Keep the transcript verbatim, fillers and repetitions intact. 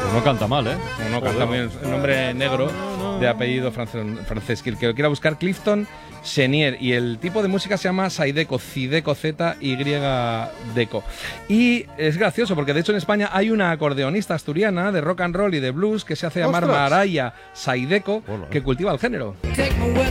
Pues no canta mal, ¿eh? No, no canta muy bien. El nombre negro de apellido francés, francés. Que el que lo quiera buscar, Clifton Chenier. Y el tipo de música se llama Zydeco, Zydeco, Z Y Deco. Y es gracioso porque de hecho en España hay una acordeonista asturiana de rock and roll y de blues que se hace llamar ¡Ostras! Maraya Zydeco, que cultiva el género.